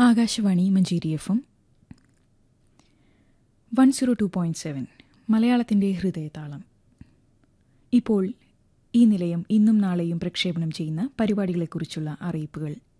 Akashvani Manjeri FM 102.7 മലയാളത്തിന്റെ ഹൃദയതാളം. ഇപ്പോൾ ഈ നിലയം ഇന്നും നാളെയും പ്രക്ഷേപണം ചെയ്യുന്ന പരിപാടികളെക്കുറിച്ചുള്ള അറിയിപ്പുകൾ.